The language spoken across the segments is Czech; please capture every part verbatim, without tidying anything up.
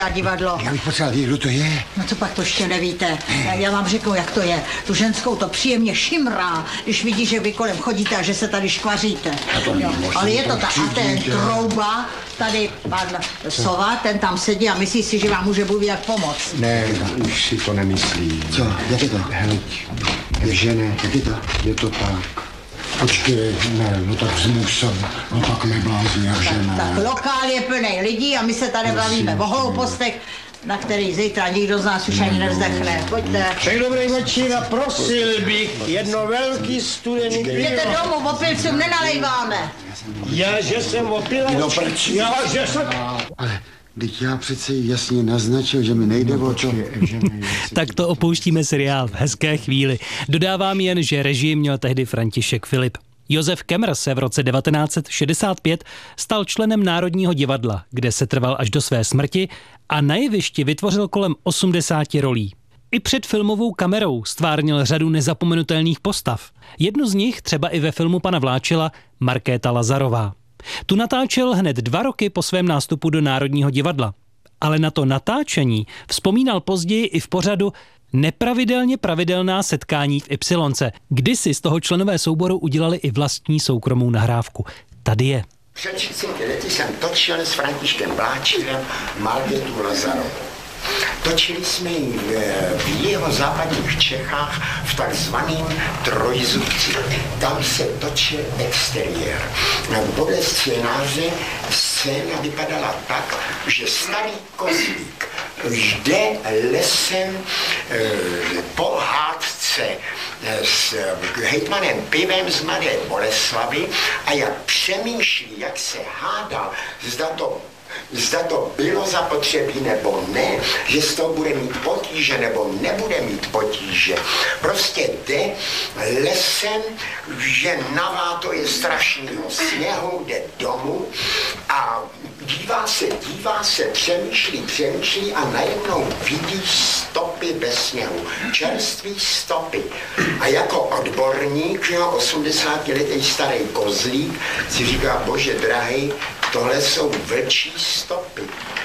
divadlo. Já bych potřeboval vědět, kdo to je. No co pak to ještě nevíte? Já, já vám řeknu, jak to je. Tu ženskou to příjemně šimrá, když vidí, že vy kolem chodíte a že se tady škvaříte. Jo. Ale je to tak. A ten Trouba, tady pan Sova, ten tam sedí a myslí si, že vám může Bůh jak pomoct. Ne, už si to nemyslí. Co? Jak je to? Hleď, že ne. Jak je to? Je to tak. Počkej, ne, no tak vzmuž se, no tak neblázni, jak že ne. Tak lokál je plný lidí a my se tady bavíme o hloupostech, na který zítra nikdo z nás už ani nevzdechne. Pojďte. Tak dobrý večer a prosil bych jedno velký studený pivo. Jděte domů, opilcům nenalejváme. Já, že jsem opilač. No proč? Já, že jsem... Ale teď já přece jasně naznačil, že mi nejde o to. Tak to opouštíme seriál v hezké chvíli. Dodávám jen, že režii měl tehdy František Filip. Josef Kemr se v roce devatenáct set šedesát pět stal členem Národního divadla, kde se trval až do své smrti a na jevišti vytvořil kolem osmdesáti rolí. I před filmovou kamerou stvárnil řadu nezapomenutelných postav. Jednu z nich třeba i ve filmu pana Vláčila Markéta Lazarová. Tu natáčel hned dva roky po svém nástupu do Národního divadla. Ale na to natáčení vzpomínal později i v pořadu Nepravidelně pravidelná setkání v Ypsilonce. Kdysi z toho členové souboru udělali i vlastní soukromou nahrávku. Tady je. Před třiceti lety jsem točil s Františkem Vláčilem Markétu Lazarovou. Točili jsme ji v jeho západních Čechách v takzvaném Trojzubci. Tam se točil exteriér. Podle scénáře scéna vypadala tak, že starý kozlík jde lesem po hádce s hejtmanem Pivem z Mladé Boleslavy a jak přemýšlí, jak se hádá, zda to Zda to bylo zapotřebí nebo ne, že z toho bude mít potíže nebo nebude mít potíže. Prostě jde lesem, že na to je strašného sněhu, jde domů a dívá se, dívá se, přemýšlí, přemýšlí a najednou vidí stopy ve sněhu, čerství stopy. A jako odborník, osmdesátiletý starý kozlík, si říká, bože drahý, tohle jsou vlčí stopy.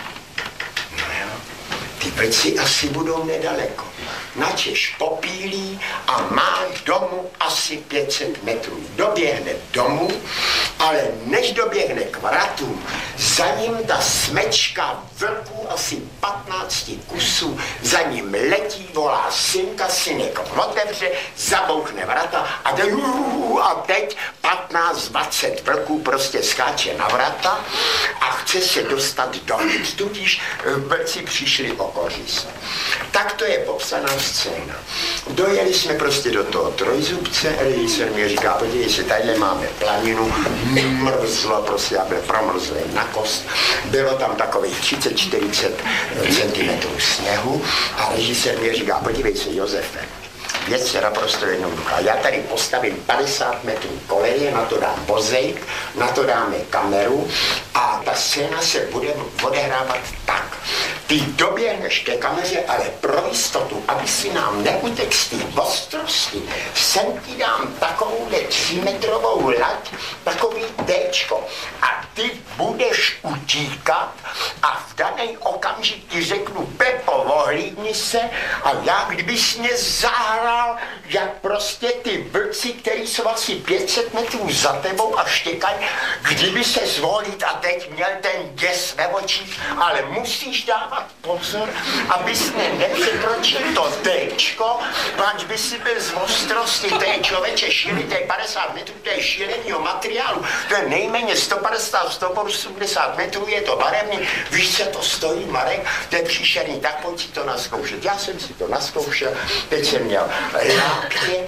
No jo, ty vlci asi budou nedaleko. Načež popílí a má domů asi pět set metrů. Doběhne domů, ale než doběhne k vratům, za ním ta smečka vlků asi patnácti kusů, za ním letí, volá synka, synek otevře, zabouchne vrata a teď, a teď patnáct dvacet vlků prostě skáče na vrata a chce se dostat dovnitř, tudíž vlci přišli o kořist. Tak to je popsaná scéna. Dojeli jsme prostě do toho Trojzubce, režisér mi říká, podívej se, tadyhle máme planinu, mrzlo, prostě já byl promrzlý na kost, bylo tam takových třicet čtyřicet centimetrů sněhu a režisér mi říká, podívej se, Josefe, věc je naprosto jednoduchá. Já tady postavím padesát metrů koleje, na to dám vozejk, na to dáme kameru a ta scéna se bude odehrávat tak. Ty doběhneš ke kameře, ale pro jistotu, aby si nám neutek z té ostrosti, sem ti dám takovouhle třímetrovou lať, takový téčko a ty budeš utíkat a v daný okamžik ti řeknu, Pepo, ohlídni se a já, kdybys mě zahrál, jak prostě ty vlci, který jsou asi pět set metrů za tebou a štěkají, kdyby se zvolit a teď měl ten děs ve očích, ale musíš dávat pozor, abys mě nepřekročil to téčko, pač by si byl z ostrosti, to je člověče šílený, to je padesát metrů, to je šílenýho materiálu, to je nejméně sto padesát až sto osmdesát metrů, je to barevný, víš, co to stojí, Marek, to je příšerný, tak pojď si to naskoušet. Já jsem si to naskoušel, teď jsem měl lápě,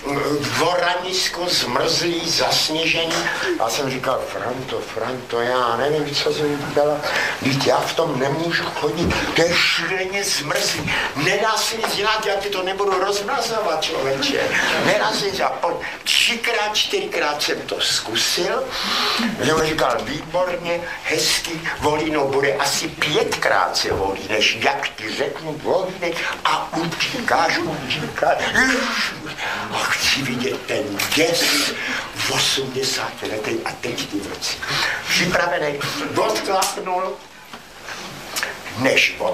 voranisko, zmrzlý, zasněžený, a jsem říkal, Franto, Franto, já nevím, co jsem říkala, víc, já v tom nemůžu chodit, to je šíleně zmrzlý, nedá se nic dělat, já ti to nebudu rozmrazovat, člověče, nedá se nic dělat, třikrát, čtyřikrát jsem to zkusil, jsem říkal, výborně, hezky, volíno bude asi pětkrát se volí, než jak ti řeknu, volínek a utíkáš, utíkáš, a chci vidět ten děs v osmdesáti letech a teď ty vlci. Připravený, odklapnul, než